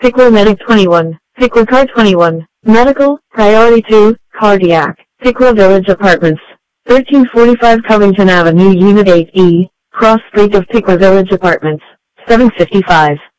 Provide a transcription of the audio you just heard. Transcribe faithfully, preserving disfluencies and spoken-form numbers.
Piqua Medic twenty-one, Piqua Car twenty-one, Medical, Priority two, Cardiac, Piqua Village Apartments, thirteen forty-five Covington Avenue Unit eight E, Cross Street of Piqua Village Apartments, seven fifty-five.